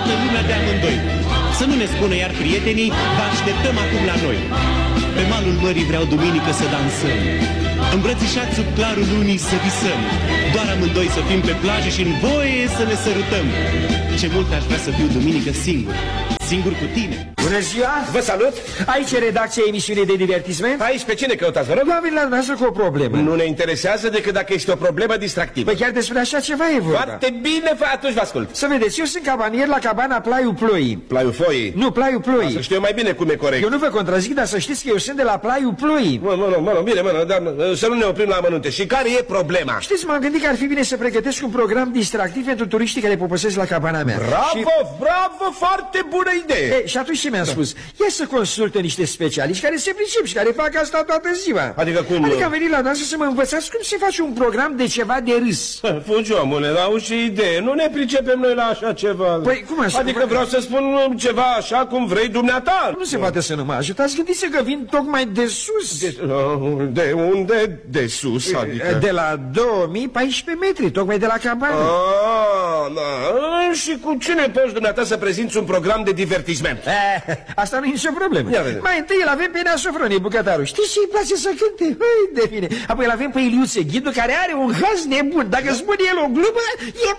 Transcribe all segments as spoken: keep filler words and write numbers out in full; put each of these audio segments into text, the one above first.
toată lumea de amândoi. Să nu ne spună iar prietenii, vă așteptăm acum la noi. Pe malul mării vreau duminică să dansăm, îmbrățișați sub clarul lunii să visăm, doar amândoi să fim pe plajă și în voie să ne sărutăm. Ce mult aș vrea să fiu duminică singur, singur cu tine. Bună ziua! Vă salut! Aici e redacția emisiunii de divertisment? Aici pe cine căutați, vă rog? Am venit la dumneavoastră cu o problemă. Nu ne interesează decât dacă este o problemă distractivă. Păi chiar despre așa ceva e vorba. Foarte bine, atunci vă ascult. Să vedeți, eu sunt cabanier la cabana Plaiul Ploii. Plaiul Foii? Nu, Plaiul Ploii. Să știu mai bine cum e corect. Eu nu vă contrazic, dar să știți că eu sunt de la Plaiul Ploii. Mă, mă, mă, bine, mă, dar să nu ne oprim la amănunte. Și care e problema? Știți, m-am gândit că ar fi bine să pregătesc un program distractiv pentru turiștii care poposesc la cabana mea. Bravo, și... bravo, foarte bună idee. E, și atunci ce mi-a spus? Ia să consulte niște specialiști care se pricep și care fac asta toată ziua. Adică cum? Adică am venit la noastră să mă învățați cum se face un program de ceva de râs. Fugi, omule, auzi și idee. Nu ne pricepem noi la așa ceva. Păi, cum așa? Adică vreau să spun ceva așa cum vrei dumneata. Nu se poate să nu mă ajutați. Gândiți că vin tocmai de sus. De, de unde? De sus, adică? De la două mii paisprezece metri, tocmai de la cabană. Ah, da. Și cu cine poți dumneata să prezinți un program de divertisment? Eh, asta nu e nicio problemă. Mai întâi îl avem pe Nea Sofronie, bucătarul. Știți ce îi place să cânte? Hai de bine. Apoi îl avem pe Iliuțe Ghidu, care are un haz nebun. Dacă spune el o glumă, e...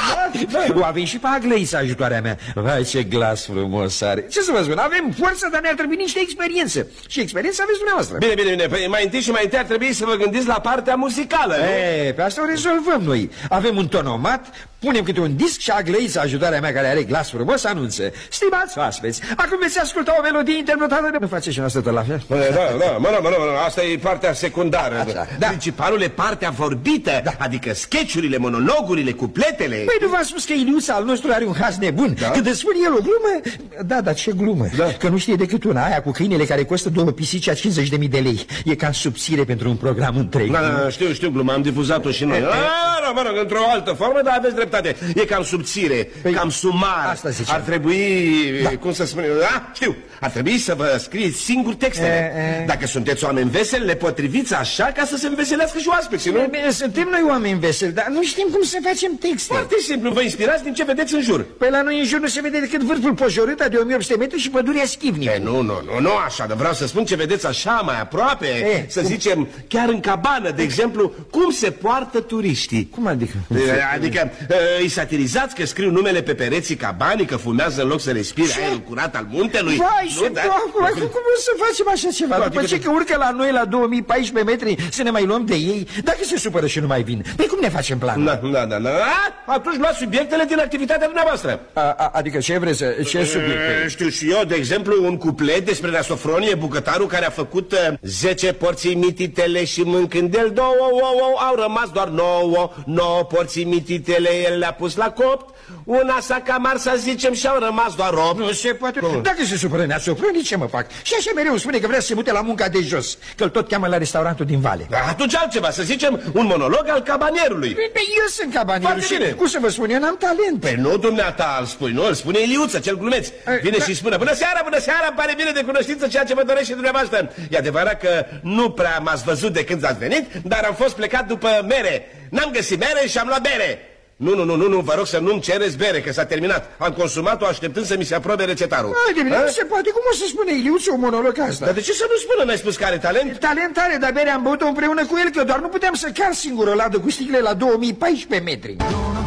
O avem și pe Aglăița, ajutoarea mea. Vai, ce glas frumos are. Ce să vă spun, avem forță, dar ne-ar trebui niște experiență. Și experiență aveți dumneavoastră. Bine, bine, bine. Păi mai întâi și mai întâi ar trebui să vă gândiți la partea muzicală, nu? E, pe asta o rezolvăm noi. Avem un tonomat, punem câte un disc și Aglăița, ajutoarea mea, care are glas frumos, anunță: stimați oaspeți, acum veți asculta o melodie interpretată de... Nu face și noastră tot la fel? Da, da, mă, mă, mă, asta e partea secundară. Așa, da. Principalul e partea vorbită, da. Adică sketchurile, monologurile, cupletele. Păi nu v-am spus că Iliuța al nostru are un haz nebun, da? Când îți spune el o glumă... Da, dar ce glumă? Da. Că nu știe decât una, aia cu câinele care costă două pisici a cincizeci de mii de lei. E ca subțire pentru un program întreg. Da, da, știu, știu gluma, am difuzat-o și noi. Ah, mă rog, într-o altă formă, dar aveți dreptate. E cam subțire, păi, cam sumar. Asta ziceam. Ar trebui, da. Cum să spun, da, știu, ar trebui să vă scrieți singur textele. E, e. Dacă sunteți oameni veseli, le potriviți așa ca să se înveselească și oaspeții, nu? Bine, suntem noi oameni veseli, dar nu știm cum să facem texte. Foarte simplu, vă inspirați din ce vedeți în jur. Păi la noi în jur nu se vede decât vârful Pojorâta de o mie opt sute metri și pădurea Schivniu. E, nu, nu, nu, nu așa, dar vreau să spun ce vedeți așa mai aproape, e, să cum? zicem, chiar în cabană, de exemplu, cum se poartă turiștii. Cum adică? Adică îi satirizați că scriu numele pe pereții cabanii, că fumează în loc să respire aerul curat al muntelui. Vai, și da? doamne, cum o să facem așa ceva? După ce că urcă la noi la două mii paisprezece metri să ne mai luăm de ei, dacă se supără și nu mai vin, păi cum ne facem planul? Da, da, da, da. Atunci luați subiectele din activitatea dumneavoastră. A, a, adică ce vreți să... Ce subiecte? E, știu și eu, de exemplu, un cuplet despre Nea Sofronie, bucătarul care a făcut uh, zece porții mititele și mâncând el două, ouă, au rămas doar nouă, nouă porții mititele, el le-a pus la copt, una s-a camar, să zicem, și au rămas doar opt. Nu se poate. Cum? Dacă se supără Nea Sofronie, ce mă fac? Și așa mereu spune că vrea să se mute la munca de jos, că îl tot cheamă la restaurantul din Vale. Da, atunci altceva, să zicem, un monolog al cabanierului. Păi eu sunt cabanierul și, cum să vă spun, eu n-am talent. Păi nu dumneata îl spui, nu, îl spune Iliuță, cel glumeț. Vine da. Și spune: bună seara, bună seara, îmi pare bine de cunoștință ceea ce vă dorește dumneavoastră. E adevărat că nu prea m-ați văzut de când ați venit, dar am fost plecat după mere. N-am găsit mere și am luat bere. Nu, nu, nu, nu, nu, vă rog să nu-mi cereți bere, că s-a terminat. Am consumat-o așteptând să mi se aprobe rețetarul. Ai de bine, nu se poate, cum o să spune Iliuță un monolog asta? Dar de ce să nu spună? N-ai spus că are talent? Talent are, dar bere am băut-o împreună cu el, că doar nu puteam să car singur o ladă cu sticle la două mii paisprezece metri.